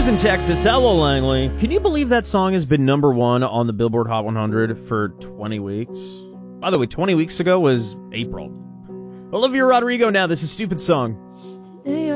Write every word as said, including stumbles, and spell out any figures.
Houston, Texas. Hello, Langley. Can you believe that song has been number one on the Billboard Hot one hundred for twenty weeks? By the way, twenty weeks ago was April. Olivia Rodrigo now. This is Stupid Song.